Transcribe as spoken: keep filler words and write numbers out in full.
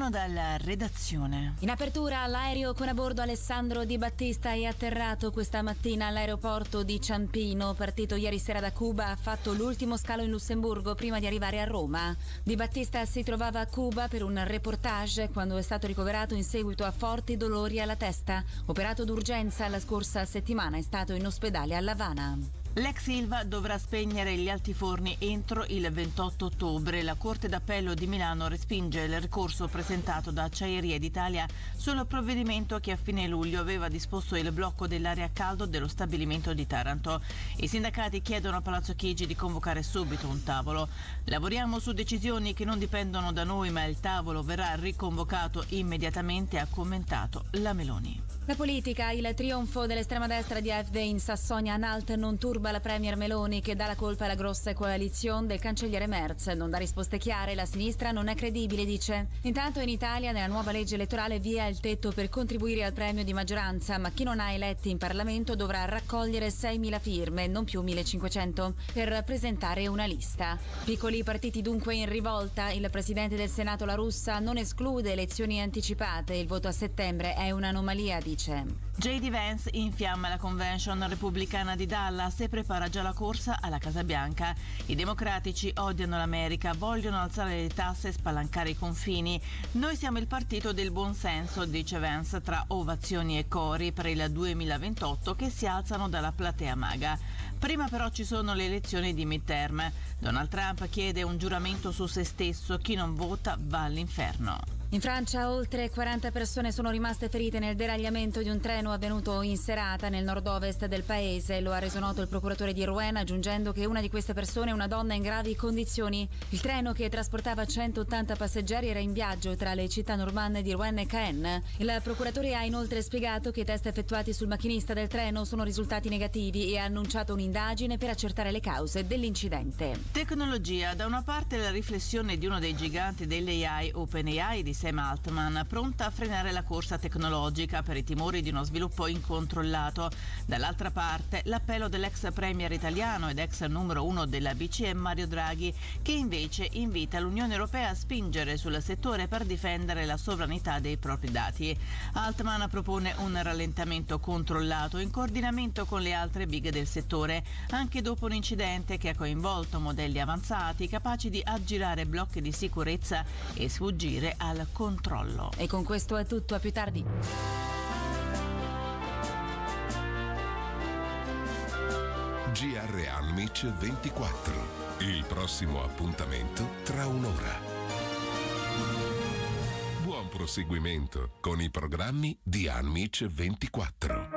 Buongiorno dalla redazione. In apertura, l'aereo con a bordo Alessandro Di Battista è atterrato questa mattina all'aeroporto di Ciampino. Partito ieri sera da Cuba, ha fatto l'ultimo scalo in Lussemburgo prima di arrivare a Roma. Di Battista si trovava a Cuba per un reportage quando è stato ricoverato in seguito a forti dolori alla testa. Operato d'urgenza la scorsa settimana, è stato in ospedale a L'Avana. L'ex Ilva dovrà spegnere gli altiforni entro il ventotto ottobre. La Corte d'Appello di Milano respinge il ricorso presentato da Acciaierie d'Italia sul provvedimento che a fine luglio aveva disposto il blocco dell'area a caldo dello stabilimento di Taranto. I sindacati chiedono a Palazzo Chigi di convocare subito un tavolo. Lavoriamo su decisioni che non dipendono da noi, ma il tavolo verrà riconvocato immediatamente, ha commentato la Meloni. La politica, il trionfo dell'estrema destra di A F D in Sassonia-Anhalt non turba la premier Meloni, che dà la colpa alla grossa coalizione del cancelliere Merz. Non dà risposte chiare, la sinistra non è credibile, dice. Intanto in Italia nella nuova legge elettorale via il tetto per contribuire al premio di maggioranza, ma chi non ha eletti in Parlamento dovrà raccogliere seimila firme, non più millecinquecento, per presentare una lista. Piccoli partiti dunque in rivolta. Il presidente del Senato La Russa non esclude elezioni anticipate. Il voto a settembre è un'anomalia, dice. J D Vance infiamma la convention repubblicana di Dallas e prepara già la corsa alla Casa Bianca. I democratici odiano l'America, vogliono alzare le tasse e spalancare i confini. Noi siamo il partito del buonsenso, dice Vance, tra ovazioni e cori per il duemilaventotto che si alzano dalla platea maga. Prima però ci sono le elezioni di midterm. Donald Trump chiede un giuramento su se stesso: chi non vota va all'inferno. In Francia oltre quaranta persone sono rimaste ferite nel deragliamento di un treno avvenuto in serata nel nord-ovest del paese. Lo ha reso noto il procuratore di Rouen, aggiungendo che una di queste persone è una donna in gravi condizioni. Il treno, che trasportava centottanta passeggeri, era in viaggio tra le città normanne di Rouen e Caen. Il procuratore ha inoltre spiegato che i test effettuati sul macchinista del treno sono risultati negativi e ha annunciato un'indagine per accertare le cause dell'incidente. Tecnologia. Da una parte la riflessione di uno dei giganti dell'A I, OpenAI, di Sam Altman, pronta a frenare la corsa tecnologica per i timori di uno sviluppo incontrollato. Dall'altra parte l'appello dell'ex premier italiano ed ex numero uno della B C E Mario Draghi, che invece invita l'Unione Europea a spingere sul settore per difendere la sovranità dei propri dati. Altman propone un rallentamento controllato in coordinamento con le altre big del settore, anche dopo un incidente che ha coinvolto modelli avanzati capaci di aggirare blocchi di sicurezza e sfuggire al controllo. E con questo è tutto, a più tardi. G R Anmic ventiquattro. Il prossimo appuntamento tra un'ora. Buon proseguimento con i programmi di Anmic ventiquattro.